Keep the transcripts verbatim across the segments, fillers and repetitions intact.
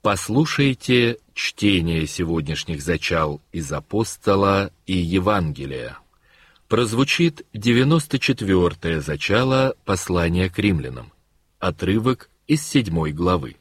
Послушайте чтение сегодняшних зачал из Апостола и Евангелия. Прозвучит девяносто четвёртое зачало послания к римлянам, отрывок из седьмой главы.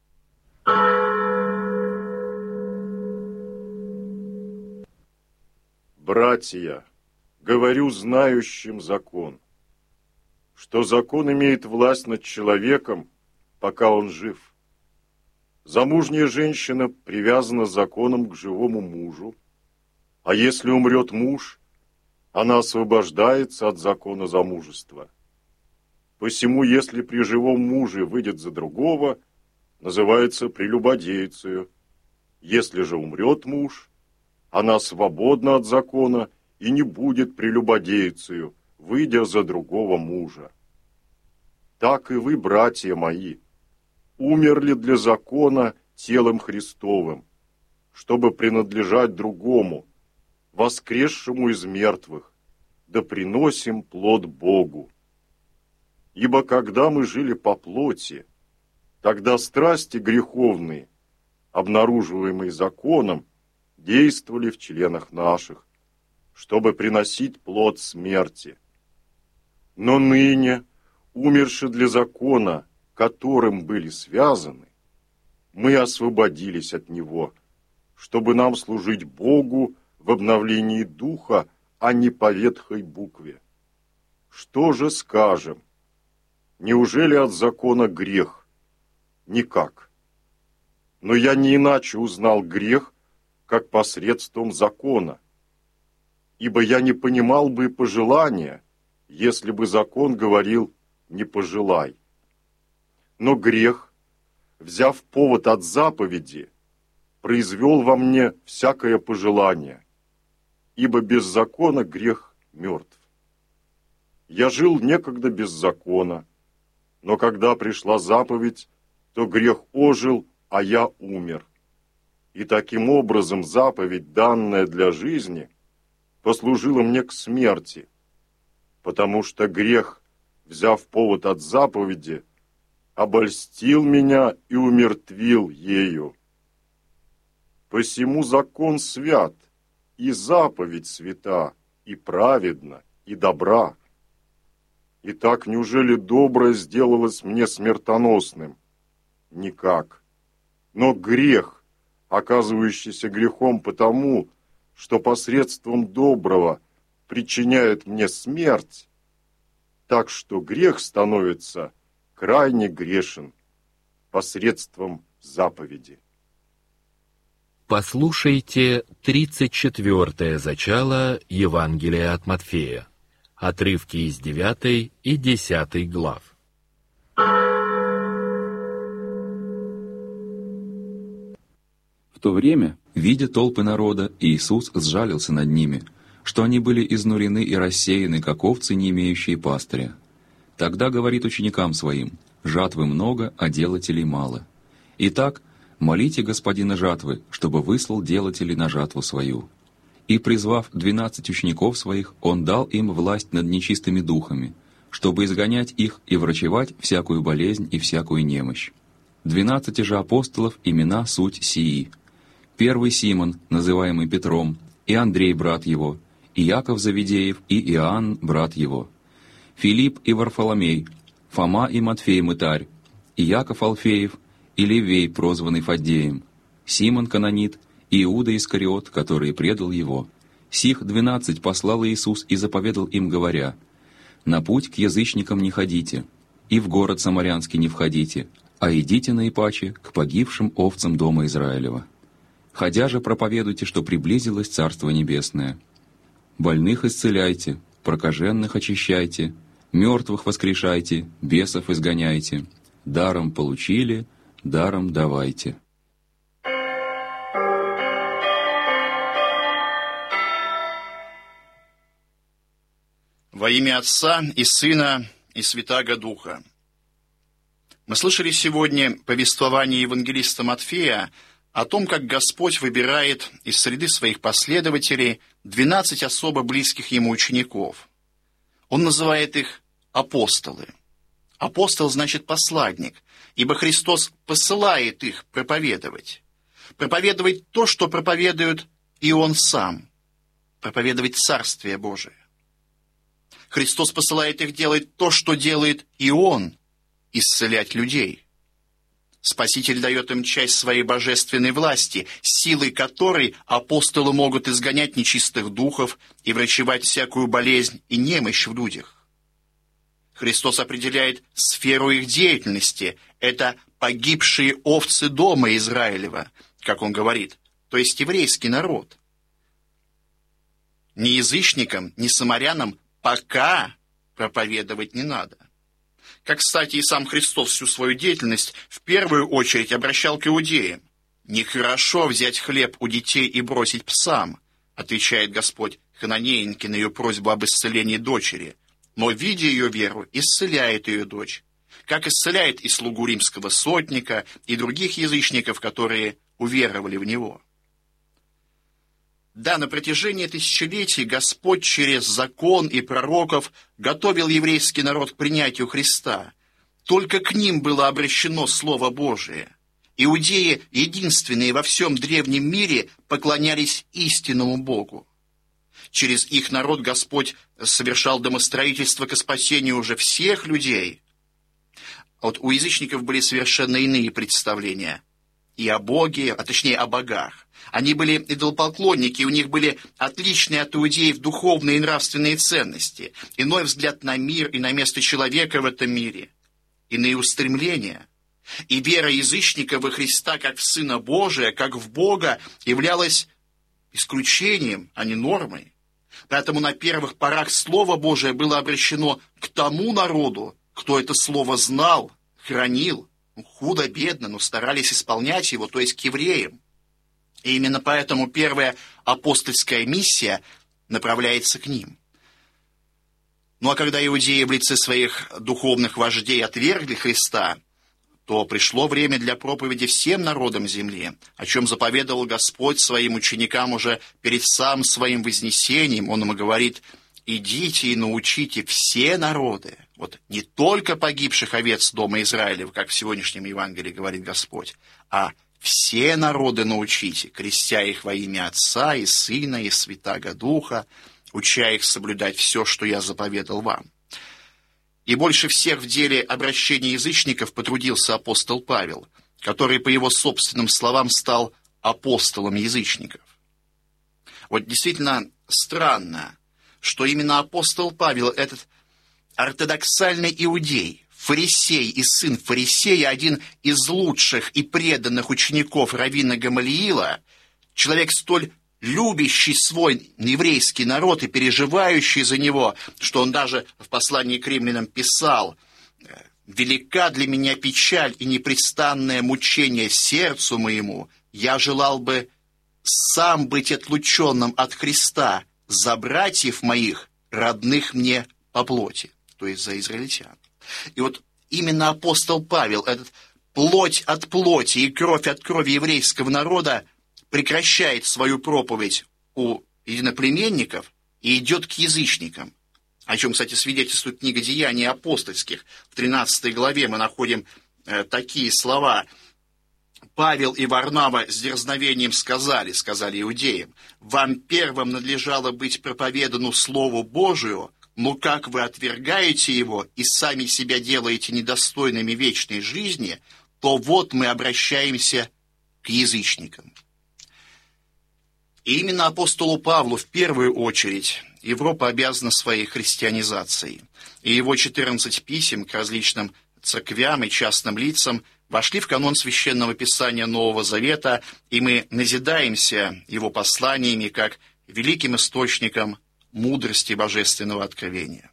Братья, говорю знающим закон, что закон имеет власть над человеком, пока он жив. Замужняя женщина привязана законом к живому мужу, а если умрет муж, она освобождается от закона замужества. Посему, если при живом муже выйдет за другого, называется прелюбодейцею. Если же умрет муж, она свободна от закона и не будет прелюбодейцею, выйдя за другого мужа. Так и вы, братья мои, умерли для закона телом Христовым, чтобы принадлежать другому, воскресшему из мертвых, да приносим плод Богу. Ибо когда мы жили по плоти, тогда страсти греховные, обнаруживаемые законом, действовали в членах наших, чтобы приносить плод смерти. Но ныне, умерши для закона, которым были связаны, мы освободились от него, чтобы нам служить Богу в обновлении духа, а не по ветхой букве. Что же скажем? Неужели от закона грех? Никак. Но я не иначе узнал грех, как посредством закона. Ибо я не понимал бы пожелания, если бы закон говорил «не пожелай». Но грех, взяв повод от заповеди, произвел во мне всякое пожелание, ибо без закона грех мертв. Я жил некогда без закона, но когда пришла заповедь, то грех ожил, а я умер. И таким образом заповедь, данная для жизни, послужила мне к смерти, потому что грех, взяв повод от заповеди, обольстил меня и умертвил ею. Посему закон свят, и заповедь свята, и праведна, и добра. Итак, неужели доброе сделалось мне смертоносным? Никак. Но грех, оказывающийся грехом потому, что посредством доброго причиняет мне смерть, так что грех становится крайне грешен посредством заповеди. Послушайте тридцать четвёртое зачало Евангелия от Матфея, отрывки из девятой и десятой глав. В то время, видя толпы народа, Иисус сжалился над ними, что они были изнурены и рассеяны, как овцы, не имеющие пастыря. Тогда говорит ученикам своим: «Жатвы много, а делателей мало. Итак, молите Господина жатвы, чтобы выслал делателей на жатву свою». И, призвав двенадцать учеников своих, Он дал им власть над нечистыми духами, чтобы изгонять их и врачевать всякую болезнь и всякую немощь. Двенадцати же апостолов имена суть сии: первый Симон, называемый Петром, и Андрей, брат его, и Яков Завидеев, и Иоанн, брат его, Филипп и Варфоломей, Фома и Матфей мытарь, и Яков Алфеев, и Левей, прозванный Фаддеем, Симон Канонит, и Иуда Искариот, который предал его. Сих двенадцать послал Иисус и заповедал им, говоря: «На путь к язычникам не ходите, и в город Самарянский не входите, а идите наипаче к погибшим овцам дома Израилева. Ходя же проповедуйте, что приблизилось Царство Небесное. Больных исцеляйте, прокаженных очищайте, мертвых воскрешайте, бесов изгоняйте. Даром получили, даром давайте». Во имя Отца и Сына и Святаго Духа. Мы слышали сегодня повествование евангелиста Матфея о том, как Господь выбирает из среды своих последователей двенадцать особо близких Ему учеников. Он называет их апостолы. Апостол значит посладник, ибо Христос посылает их проповедовать. Проповедовать то, что проповедует и Он сам. Проповедовать Царствие Божие. Христос посылает их делать то, что делает и Он, исцелять людей. Спаситель дает им часть своей божественной власти, силой которой апостолы могут изгонять нечистых духов и врачевать всякую болезнь и немощь в людях. Христос определяет сферу их деятельности. Это погибшие овцы дома Израилева, как Он говорит, то есть еврейский народ. Ни язычникам, ни самарянам пока проповедовать не надо. Как, кстати, и сам Христос всю свою деятельность в первую очередь обращал к иудеям. «Нехорошо взять хлеб у детей и бросить псам», отвечает Господь Хананеенке на ее просьбу об исцелении дочери, но, видя ее веру, исцеляет ее дочь, как исцеляет и слугу римского сотника, и других язычников, которые уверовали в Него. Да, на протяжении тысячелетий Господь через закон и пророков готовил еврейский народ к принятию Христа. Только к ним было обращено Слово Божие. Иудеи, единственные во всем древнем мире, поклонялись истинному Богу. Через их народ Господь совершал домостроительство ко спасению уже всех людей. А вот у язычников были совершенно иные представления и о Боге, а точнее о богах. Они были идолопоклонники, у них были отличные от иудеев духовные и нравственные ценности, иной взгляд на мир и на место человека в этом мире, иные устремления. И вера язычника во Христа как в Сына Божия, как в Бога, являлась исключением, а не нормой. Поэтому на первых порах Слово Божие было обращено к тому народу, кто это Слово знал, хранил, худо-бедно, но старались исполнять его, то есть к евреям. И именно поэтому первая апостольская миссия направляется к ним. Ну а когда иудеи в лице своих духовных вождей отвергли Христа, то пришло время для проповеди всем народам земли, о чем заповедовал Господь своим ученикам уже перед самым своим вознесением. Он им говорит: «Идите и научите все народы». Вот не только погибших овец дома Израилева, как в сегодняшнем Евангелии говорит Господь, а все народы научите, крестя их во имя Отца и Сына и Святаго Духа, уча их соблюдать все, что я заповедал вам. И больше всех в деле обращения язычников потрудился апостол Павел, который, по его собственным словам, стал апостолом язычников. Вот действительно странно, что именно апостол Павел, этот ортодоксальный иудей, фарисей и сын фарисея, один из лучших и преданных учеников раввина Гамалиила, человек столь любящий свой еврейский народ и переживающий за него, что он даже в послании к римлянам писал: «Велика для меня печаль и непрестанное мучение сердцу моему, я желал бы сам быть отлученным от Христа за братьев моих, родных мне по плоти», то есть за израильтян. И вот именно апостол Павел, этот плоть от плоти и кровь от крови еврейского народа, прекращает свою проповедь у единоплеменников и идет к язычникам, о чем, кстати, свидетельствует книга «Деяний апостольских». В тринадцатой главе мы находим э, такие слова: «Павел и Варнава с дерзновением сказали, сказали иудеям, вам первым надлежало быть проповедану Слову Божию, но как вы отвергаете его и сами себя делаете недостойными вечной жизни, то вот мы обращаемся к язычникам». И именно апостолу Павлу в первую очередь Европа обязана своей христианизацией. И его четырнадцать писем к различным церквям и частным лицам вошли в канон Священного Писания Нового Завета, и мы назидаемся его посланиями как великим источником мудрости божественного откровения.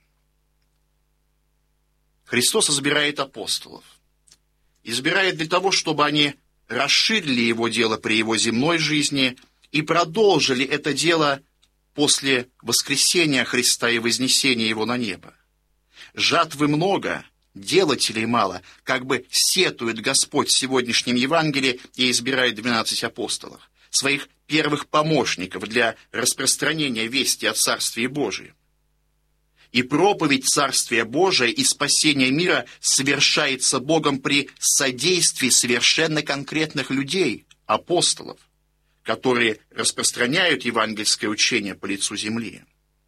Христос избирает апостолов. Избирает для того, чтобы они расширили его дело при его земной жизни и продолжили это дело после воскресения Христа и вознесения его на небо. Жатвы много, делателей мало, как бы сетует Господь в сегодняшнем Евангелии и избирает двенадцать апостолов, своих первых помощников для распространения вести о Царстве Божьем. И проповедь Царствия Божия и спасения мира совершается Богом при содействии совершенно конкретных людей, апостолов, которые распространяют евангельское учение по лицу земли.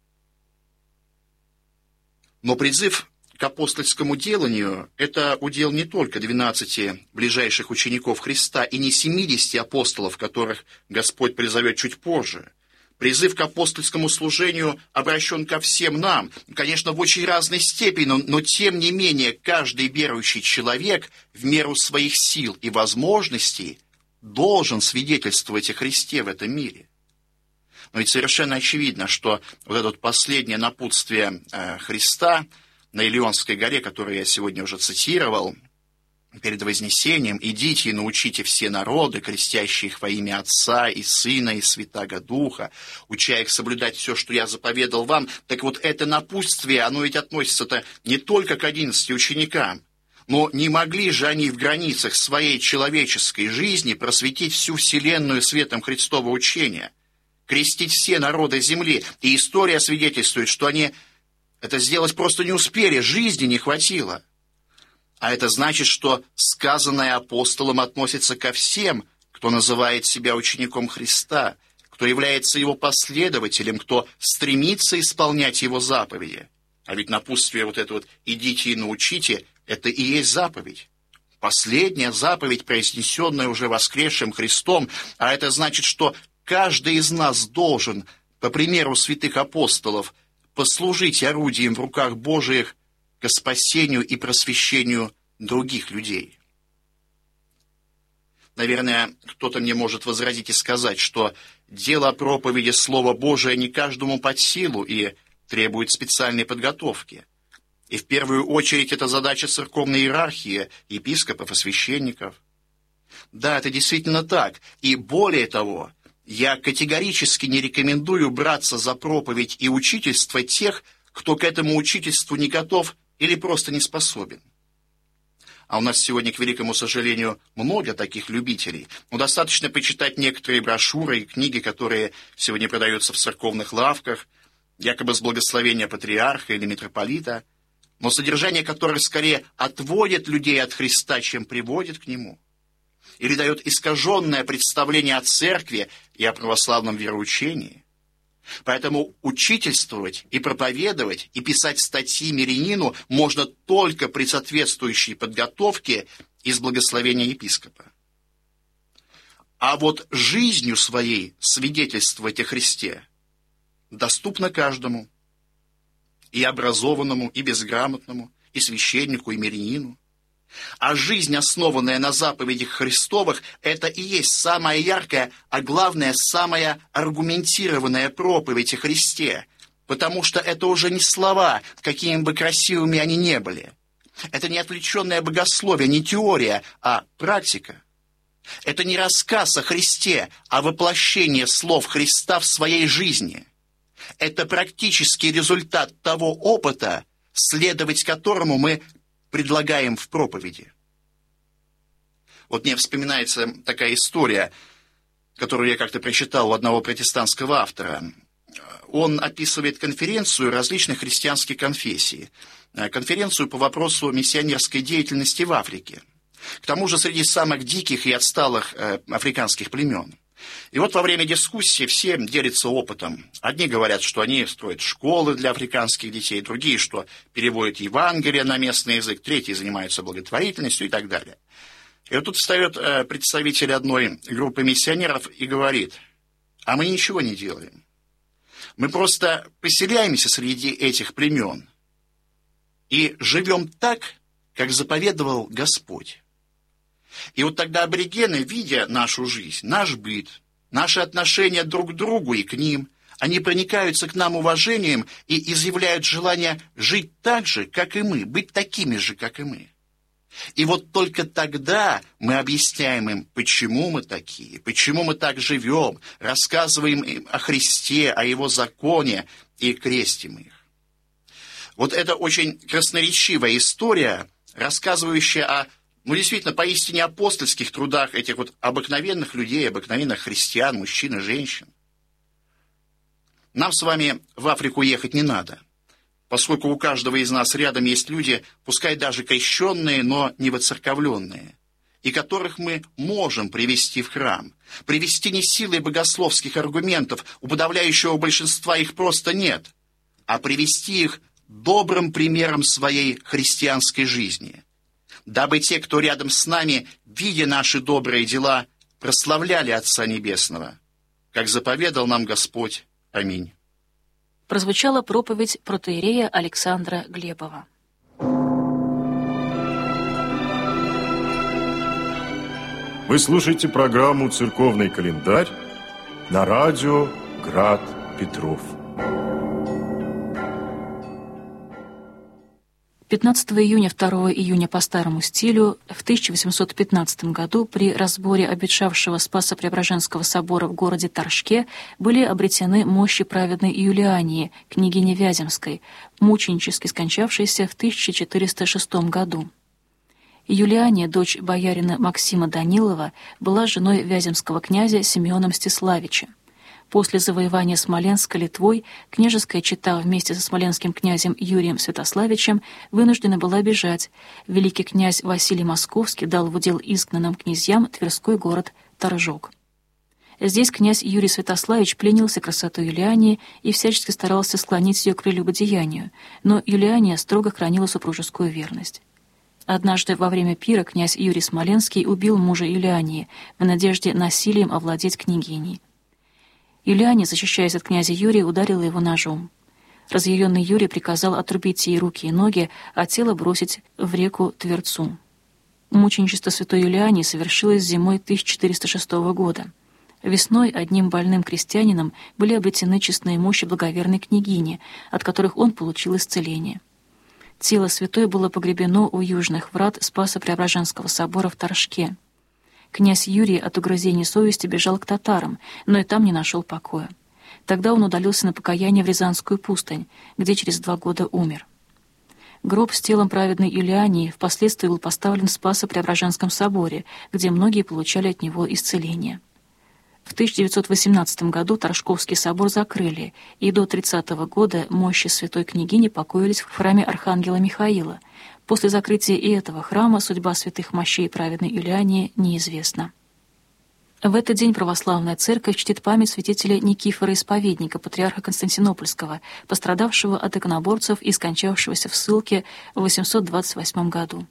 Но призыв к апостольскому деланию – это удел не только двенадцати ближайших учеников Христа и не семидесяти апостолов, которых Господь призовет чуть позже. Призыв к апостольскому служению обращен ко всем нам, конечно, в очень разной степени, но, но тем не менее каждый верующий человек в меру своих сил и возможностей должен свидетельствовать о Христе в этом мире. Но ведь совершенно очевидно, что вот это вот последнее напутствие э, Христа на Илионской горе, которое я сегодня уже цитировал, перед Вознесением: «Идите и научите все народы, крестящие их во имя Отца и Сына и Святаго Духа, уча их соблюдать все, что я заповедал вам». Так вот это напутствие, оно ведь относится-то не только к одиннадцати ученикам, но не могли же они в границах своей человеческой жизни просветить всю вселенную светом Христова учения, крестить все народы земли. И история свидетельствует, что они это сделать просто не успели, жизни не хватило. А это значит, что сказанное апостолом относится ко всем, кто называет себя учеником Христа, кто является его последователем, кто стремится исполнять его заповеди. А ведь напутствие вот это вот «идите и научите» — это и есть заповедь. Последняя заповедь, произнесенная уже воскресшим Христом, а это значит, что каждый из нас должен, по примеру святых апостолов, послужить орудием в руках Божиих к спасению и просвещению других людей. Наверное, кто-то мне может возразить и сказать, что дело проповеди Слова Божия не каждому под силу и требует специальной подготовки. И в первую очередь это задача церковной иерархии, епископов и священников. Да, это действительно так. И более того, я категорически не рекомендую браться за проповедь и учительство тех, кто к этому учительству не готов или просто не способен. А у нас сегодня, к великому сожалению, много таких любителей. Ну, достаточно почитать некоторые брошюры и книги, которые сегодня продаются в церковных лавках, якобы с благословения патриарха или митрополита, но содержание которых скорее отводит людей от Христа, чем приводит к Нему, или дает искаженное представление о церкви и о православном вероучении. Поэтому учительствовать и проповедовать, и писать статьи мирянину можно только при соответствующей подготовке и с благословения епископа. А вот жизнью своей свидетельствовать о Христе доступно каждому, и образованному, и безграмотному, и священнику, и мирянину. А жизнь, основанная на заповедях Христовых, это и есть самая яркая, а главное, самая аргументированная проповедь о Христе, потому что это уже не слова, какими бы красивыми они ни были. Это не отвлеченное богословие, не теория, а практика. Это не рассказ о Христе, а воплощение слов Христа в своей жизни. Это практический результат того опыта, следовать которому мы предлагаем в проповеди. Вот мне вспоминается такая история, которую я как-то прочитал у одного протестантского автора. Он описывает конференцию различных христианских конфессий, конференцию по вопросу миссионерской деятельности в Африке. К тому же среди самых диких и отсталых э, африканских племен. И вот во время дискуссии все делятся опытом. Одни говорят, что они строят школы для африканских детей, другие, что переводят Евангелие на местный язык, третьи занимаются благотворительностью и так далее. И вот тут встает э, представитель одной группы миссионеров и говорит: а мы ничего не делаем. Мы просто поселяемся среди этих племен и живем так, как заповедовал Господь. И вот тогда аборигены, видя нашу жизнь, наш быт, наши отношения друг к другу и к ним, они проникаются к нам уважением и изъявляют желание жить так же, как и мы, быть такими же, как и мы. И вот только тогда мы объясняем им, почему мы такие, почему мы так живем, рассказываем им о Христе, о Его законе и крестим их. Вот это очень красноречивая история, рассказывающая о, ну, действительно, поистине апостольских трудах этих вот обыкновенных людей, обыкновенных христиан, мужчин и женщин. Нам с вами в Африку ехать не надо. поскольку у каждого из нас рядом есть люди, пускай даже крещенные, но не воцерковленные, и которых мы можем привести в храм. Привести не силой богословских аргументов, у подавляющего большинства их просто нет, а привести их добрым примером своей христианской жизни, дабы те, кто рядом с нами, видя наши добрые дела, прославляли Отца Небесного, как заповедал нам Господь. Аминь. Прозвучала проповедь протоиерея Александра Глебова. Вы слушаете программу «Церковный календарь» на радио «Град Петров». пятнадцатого июня — второго июня по старому стилю в тысяча восемьсот пятнадцатом году при разборе обветшавшего Спасо-Преображенского собора в городе Торжке были обретены мощи праведной Юлиании, княгини Вяземской, мученически скончавшейся в тысяча четыреста шестом году. Юлиания, дочь боярина Максима Данилова, была женой вяземского князя Симеона Мстиславича. После завоевания Смоленска Литвой княжеская чета вместе со смоленским князем Юрием Святославичем вынуждена была бежать. Великий князь Василий Московский дал в удел изгнанным князьям Тверской город Торжок. Здесь князь Юрий Святославич пленился красотой Юлиании и всячески старался склонить ее к прелюбодеянию, но Юлиания строго хранила супружескую верность. Однажды во время пира князь Юрий Смоленский убил мужа Юлиании в надежде насилием овладеть княгиней. Юлиания, защищаясь от князя Юрия, ударила его ножом. Разъяренный Юрий приказал отрубить ей руки и ноги, а тело бросить в реку Тверцу. Мученичество святой Юлиании совершилось зимой тысяча четыреста шестого года. Весной одним больным крестьянином были обретены честные мощи благоверной княгини, от которых он получил исцеление. Тело святой было погребено у южных врат Спасо-Преображенского собора в Торжке. Князь Юрий от угрызений совести бежал к татарам, но и там не нашел покоя. Тогда он удалился на покаяние в Рязанскую пустынь, где через два года умер. Гроб с телом праведной Юлиании впоследствии был поставлен в Спасо-Преображенском соборе, где многие получали от него исцеление. В тысяча девятьсот восемнадцатом году Торжковский собор закрыли, и до тридцатого года мощи святой княгини покоились в храме Архангела Михаила. После закрытия и этого храма судьба святых мощей праведной Юлиании неизвестна. В этот день православная церковь чтит память святителя Никифора Исповедника, патриарха Константинопольского, пострадавшего от иконоборцев и скончавшегося в ссылке в восемьсот двадцать восьмом году.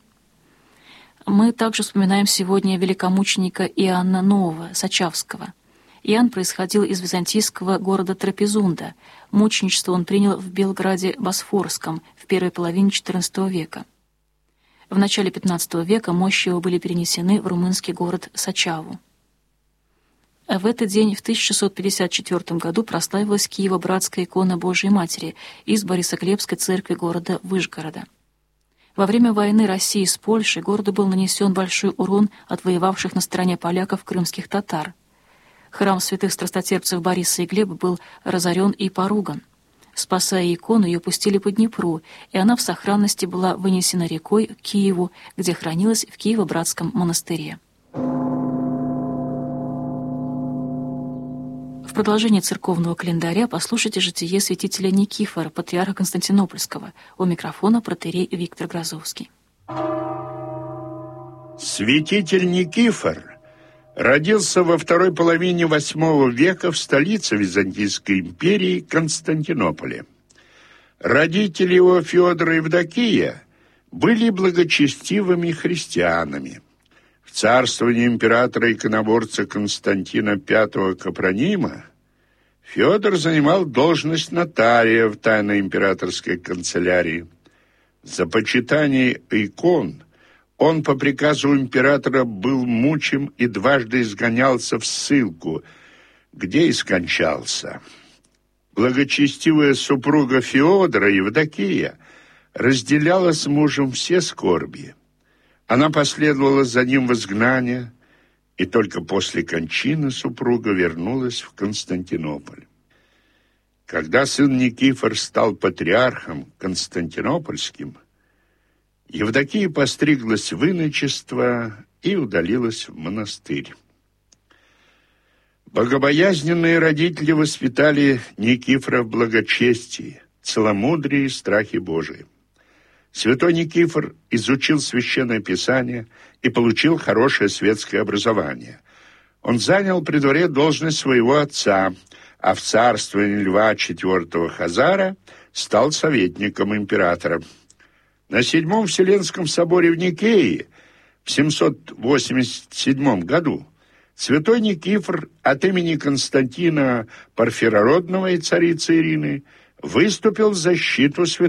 Мы также вспоминаем сегодня великомученика Иоанна Нового, Сачавского. Иоанн происходил из византийского города Трапезунда. Мученичество он принял в Белграде Босфорском в первой половине четырнадцатого века. В начале пятнадцатого века мощи его были перенесены в румынский город Сачаву. А в этот день, в тысяча шестьсот пятьдесят четвёртом году, прославилась Киево-Братская икона Божией Матери из Борисоглебской церкви города Выжгорода. Во время войны России с Польшей городу был нанесен большой урон от воевавших на стороне поляков крымских татар. Храм святых страстотерпцев Бориса и Глеба был разорен и поруган. Спасая икону, ее пустили по Днепру, и она в сохранности была вынесена рекой к Киеву, где хранилась в Киево-Братском монастыре. В продолжение церковного календаря послушайте житие святителя Никифора, патриарха Константинопольского. У микрофона протоиерей Виктор Грозовский. Святитель Никифор родился во второй половине восьмого века в столице Византийской империи Константинополе. Родители его, Феодор и Евдокия, были благочестивыми христианами. В царствовании императора-иконоборца Константина Пятого Капронима Феодор занимал должность нотария в тайной императорской канцелярии. За почитание икон он по приказу императора был мучим и дважды изгонялся в ссылку, где и скончался. Благочестивая супруга Феодора, Евдокия, разделяла с мужем все скорби. Она последовала за ним в изгнание, и только после кончины супруга вернулась в Константинополь. Когда сын Никифор стал патриархом константинопольским, Евдокия постриглась в иночество и удалилась в монастырь. Богобоязненные родители воспитали Никифора в благочестии, целомудрии и страхе Божием. Святой Никифор изучил Священное Писание и получил хорошее светское образование. Он занял при дворе должность своего отца, а в царствовании Льва четвёртого Хазара стал советником императора. На Седьмом Вселенском соборе в Никее в семьсот восемьдесят седьмом году святой Никифор от имени Константина Парфирородного и царицы Ирины выступил в защиту святого